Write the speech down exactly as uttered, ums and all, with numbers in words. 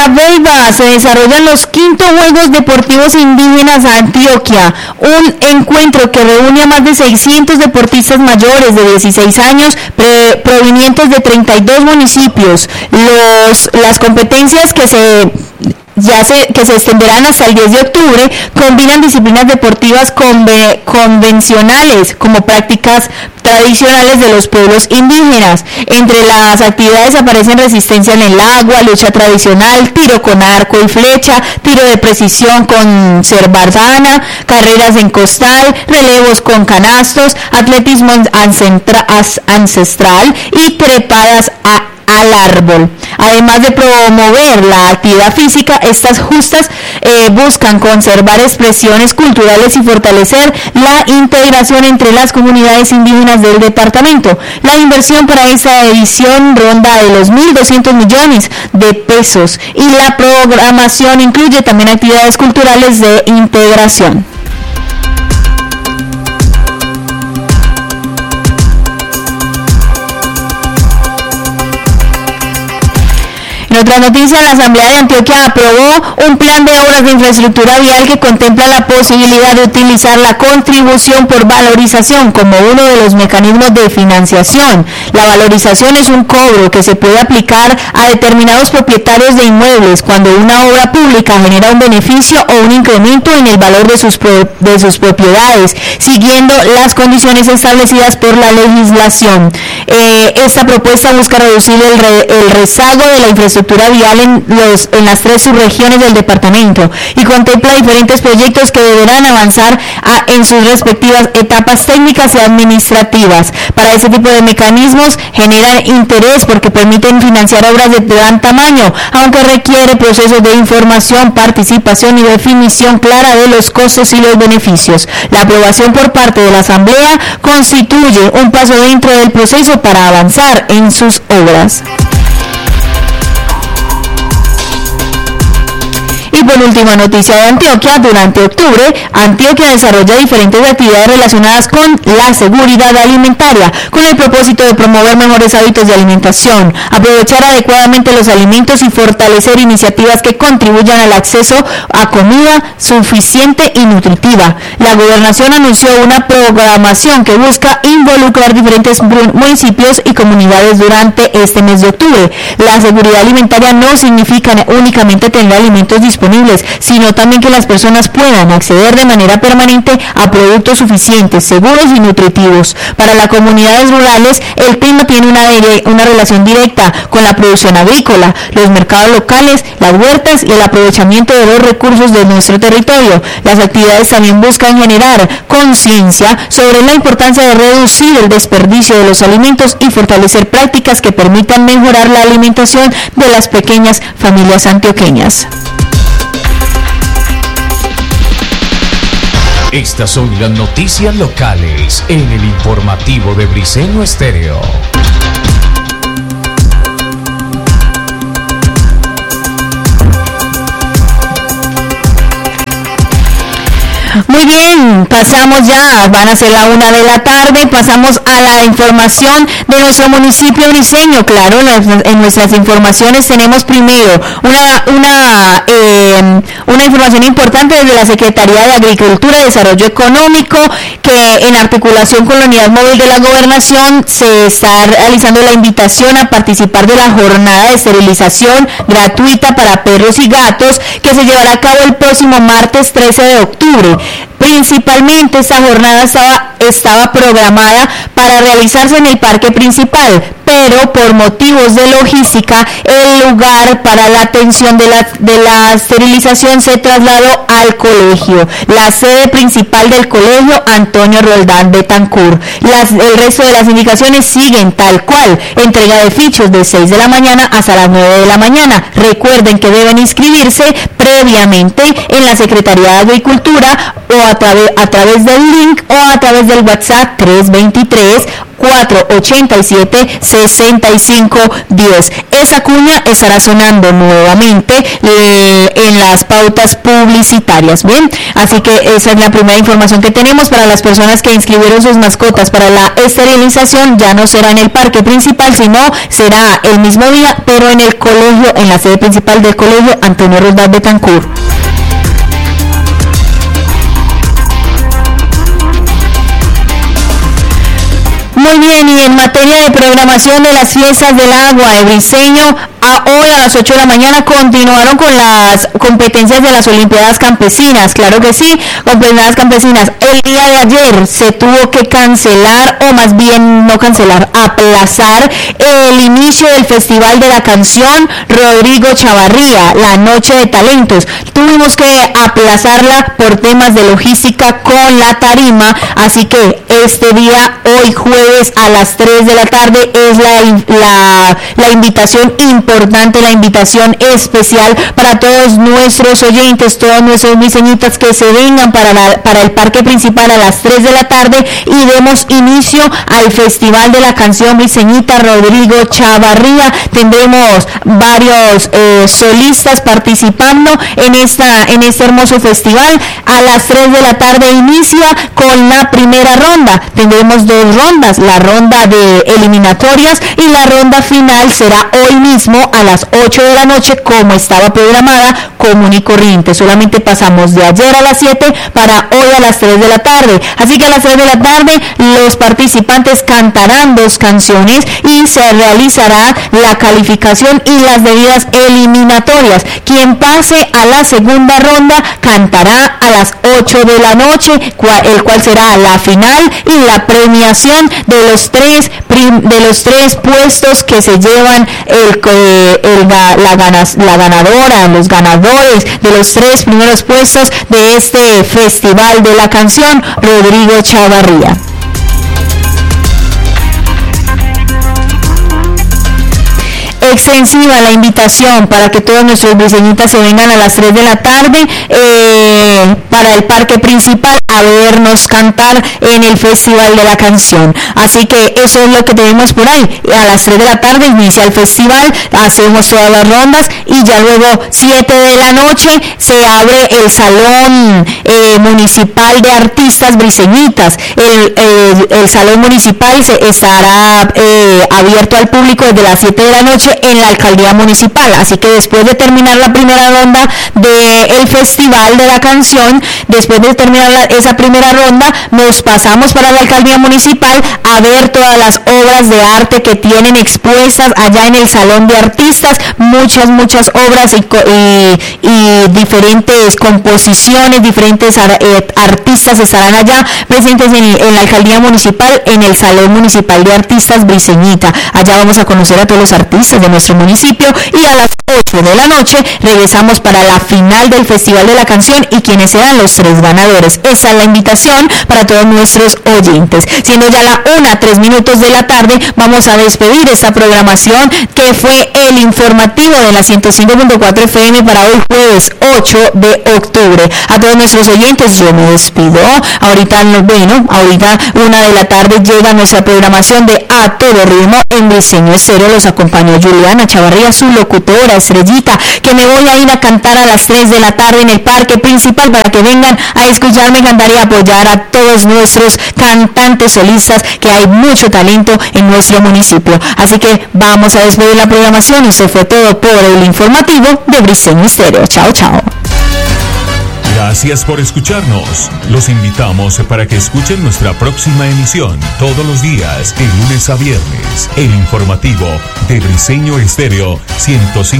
Vilcabamba se desarrollan los quinto Juegos Deportivos Indígenas a Antioquia, un encuentro que reúne a más de seiscientos deportistas mayores de dieciséis años pre- provenientes de treinta y dos municipios. Los, las competencias que se ya se, que se extenderán hasta el diez de octubre, combinan disciplinas deportivas conve, convencionales como prácticas tradicionales de los pueblos indígenas. Entre las actividades aparecen resistencia en el agua, lucha tradicional, tiro con arco y flecha, tiro de precisión con cerbardana, carreras en costal, relevos con canastos, atletismo ancestral y trepadas a al árbol. Además de promover la actividad física, estas justas eh, buscan conservar expresiones culturales y fortalecer la integración entre las comunidades indígenas del departamento. La inversión para esta edición ronda de los mil doscientos millones de pesos y la programación incluye también actividades culturales de integración. En otras noticias, la Asamblea de Antioquia aprobó un plan de obras de infraestructura vial que contempla la posibilidad de utilizar la contribución por valorización como uno de los mecanismos de financiación. La valorización es un cobro que se puede aplicar a determinados propietarios de inmuebles cuando una obra pública genera un beneficio o un incremento en el valor de sus, pro, de sus propiedades, siguiendo las condiciones establecidas por la legislación. Eh, esta propuesta busca reducir el, re, el rezago de la infraestructura vial en, los, en las tres subregiones del departamento y contempla diferentes proyectos que deberán avanzar a, en sus respectivas etapas técnicas y administrativas. Para este tipo de mecanismos generan interés porque permiten financiar obras de gran tamaño, aunque requiere procesos de información, participación y definición clara de los costos y los beneficios. La aprobación por parte de la Asamblea constituye un paso dentro del proceso para avanzar en sus obras. Y por última noticia de Antioquia, durante octubre, Antioquia desarrolla diferentes actividades relacionadas con la seguridad alimentaria, con el propósito de promover mejores hábitos de alimentación, aprovechar adecuadamente los alimentos y fortalecer iniciativas que contribuyan al acceso a comida suficiente y nutritiva. La gobernación anunció una programación que busca involucrar diferentes municipios y comunidades durante este mes de octubre. La seguridad alimentaria no significa únicamente tener alimentos disponibles, sino también que las personas puedan acceder de manera permanente a productos suficientes, seguros y nutritivos. Para las comunidades rurales, el tema tiene una, una relación directa con la producción agrícola, los mercados locales, las huertas y el aprovechamiento de los recursos de nuestro territorio. Las actividades también buscan generar conciencia sobre la importancia de reducir el desperdicio de los alimentos y fortalecer prácticas que permitan mejorar la alimentación de las pequeñas familias antioqueñas. Estas son las noticias locales en el informativo de Briseño Estéreo. Muy bien, pasamos ya, van a ser la una de la tarde, pasamos a la información de nuestro municipio briseño. Claro, en nuestras informaciones tenemos primero una una eh, una información importante desde la Secretaría de Agricultura y Desarrollo Económico, que en articulación con la Unidad Móvil de la Gobernación se está realizando la invitación a participar de la jornada de esterilización gratuita para perros y gatos que se llevará a cabo el próximo martes trece de octubre. Principalmente esta jornada estaba, estaba programada para realizarse en el parque principal, pero por motivos de logística el lugar para la atención de la, de la esterilización se trasladó al colegio, la sede principal del colegio Antonio Roldán Betancourt. Las, el resto de las indicaciones siguen tal cual, entrega de fichos de seis de la mañana hasta las nueve de la mañana. Recuerden que deben inscribirse previamente en la Secretaría de Agricultura o a, través, a través del link o a través del WhatsApp tres dos tres, cuatro ocho siete, seis cinco uno cero. Esa cuña estará sonando nuevamente eh, en las pautas publicitarias, ¿bien? Así que esa es la primera información que tenemos para las personas que inscribieron sus mascotas para la esterilización. Ya no será en el parque principal, sino será el mismo día, pero en el colegio, en la sede principal del colegio Antonio Roldán Betancourt. Muy bien, y en materia de programación de las fiestas del agua de Briceño, a hoy a las ocho de la mañana continuaron con las competencias de las Olimpiadas Campesinas. Claro que sí, Olimpiadas Campesinas. El día de ayer se tuvo que cancelar, o más bien no cancelar, aplazar el inicio del Festival de la Canción Rodrigo Chavarría, la Noche de Talentos. Tuvimos que aplazarla por temas de logística con la tarima, así que este día, hoy jueves a las tres de la tarde, es la, la, la invitación importante, la invitación especial para todos nuestros oyentes, todos nuestros briceñitas que se vengan para, la, para el parque principal a las tres de la tarde y demos inicio al Festival de la Canción Briceñita Rodrigo Chavarría. Tendremos varios eh, solistas participando en, esta, en este hermoso festival. A las tres de la tarde inicia con la primera ronda. Tendremos dos rondas, la ronda de eliminatorias y la ronda final será hoy mismo a las ocho de la noche, como estaba programada, común y corriente. Solamente pasamos de ayer a las siete para hoy a las tres de la tarde. Así que a las tres de la tarde los participantes cantarán dos canciones y se realizará la calificación y las debidas eliminatorias. Quien pase a la segunda ronda cantará a las ocho de la noche, el cual será la final y la premiación de los tres de los tres puestos que se llevan el, el, la, la, ganas, la ganadora, los ganadores de los tres primeros puestos de este Festival de la Canción Rodrigo Chavarría. Extensiva la invitación para que todos nuestros briceñitas se vengan a las tres de la tarde eh, para el parque principal a vernos cantar en el Festival de la Canción. Así que eso es lo que tenemos por ahí. A las tres de la tarde inicia el festival, hacemos todas las rondas y ya luego siete de la noche se abre el Salón eh, Municipal de Artistas Briceñitas. El, el, el Salón Municipal se estará eh, abierto al público desde las siete de la noche en la Alcaldía Municipal. Así que después de terminar la primera ronda del Festival de la Canción, después de terminar la, esa primera ronda, nos pasamos para la Alcaldía Municipal a ver todas las obras de arte que tienen expuestas allá en el Salón de Artistas. Muchas, muchas obras y, y, y diferentes composiciones, diferentes ar, eh, artistas estarán allá presentes en, en la Alcaldía Municipal, en el Salón Municipal de Artistas Briceñita. Allá vamos a conocer a todos los artistas de nuestro municipio y a las ocho de la noche regresamos para la final del Festival de la Canción y quienes serán los tres ganadores. Esa es la invitación para todos nuestros oyentes. Siendo ya la una, tres minutos de la tarde, vamos a despedir esta programación que fue el informativo de la ciento cinco punto cuatro F M para hoy jueves ocho de octubre. A todos nuestros oyentes yo me despido. Ahorita, bueno, ahorita una de la tarde llega nuestra programación de A Todo Ritmo en Briceño Estéreo. Los acompañó Juliana Chavarría, su locutora estrellita, que me voy a ir a cantar a las tres de la tarde en el parque principal para que vengan a escucharme cantar y apoyar a todos nuestros cantantes solistas, que hay mucho talento en nuestro municipio. Así que vamos a despedir la programación. Eso fue todo por el informativo de Briceño Estéreo. Chao, chao. Gracias por escucharnos. Los invitamos para que escuchen nuestra próxima emisión todos los días, de lunes a viernes. El informativo de Briceño Estéreo ciento cinco.